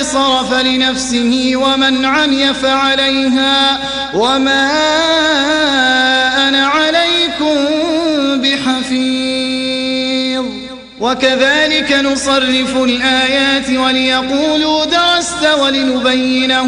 صرف لنفسه ومن عمي فعليها وما أنا عليكم بحفيظ وكذلك نصرف الآيات وليقولوا درست ولنبينه